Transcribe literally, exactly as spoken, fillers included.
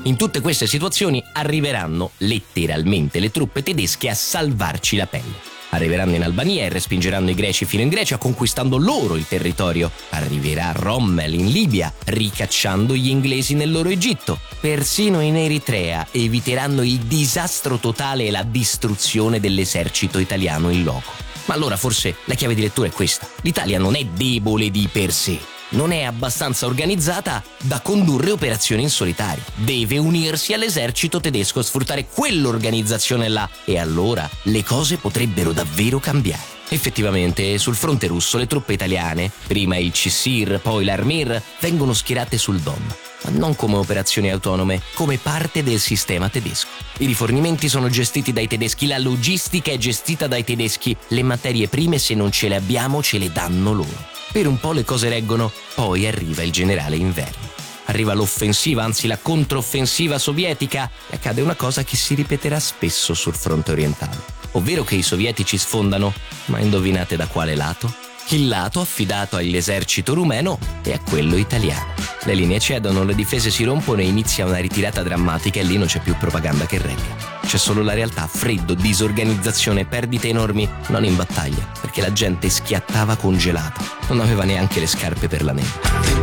In tutte queste situazioni arriveranno letteralmente le truppe tedesche a salvarci la pelle. Arriveranno in Albania e respingeranno i greci fino in Grecia, conquistando loro il territorio. Arriverà Rommel in Libia, ricacciando gli inglesi nel loro Egitto. Persino in Eritrea eviteranno il disastro totale e la distruzione dell'esercito italiano in loco. Ma allora forse la chiave di lettura è questa: l'Italia non è debole di per sé, non è abbastanza organizzata da condurre operazioni in solitario. Deve unirsi all'esercito tedesco, sfruttare quell'organizzazione là, e allora le cose potrebbero davvero cambiare. Effettivamente, sul fronte russo le truppe italiane, prima il C S I R, poi l'Armir, vengono schierate sul Don, ma non come operazioni autonome, come parte del sistema tedesco. I rifornimenti sono gestiti dai tedeschi, la logistica è gestita dai tedeschi, le materie prime, se non ce le abbiamo, ce le danno loro. Per un po' le cose reggono, poi arriva il generale inverno. Arriva l'offensiva, anzi la controffensiva sovietica, e accade una cosa che si ripeterà spesso sul fronte orientale, ovvero che i sovietici sfondano, ma indovinate da quale lato? Il lato affidato all'esercito rumeno e a quello italiano. Le linee cedono, le difese si rompono e inizia una ritirata drammatica, e lì non c'è più propaganda che regga. C'è solo la realtà: freddo, disorganizzazione, perdite enormi, non in battaglia, perché la gente schiattava congelata, non aveva neanche le scarpe per la neve.